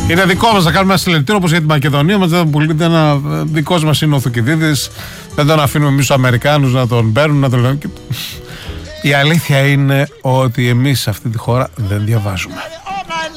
Είναι δικό μας να κάνουμε ένα συλληπιτήριο όπως για τη Μακεδονία μας. Δεν πουλείται ένα δικός μας είναι ο Θουκυδίδης. Δεν τον αφήνουμε εμείς τους Αμερικάνους να τον παίρνουν, να τον λένε. Η αλήθεια είναι ότι εμείς σε αυτή τη χώρα δεν διαβάζουμε.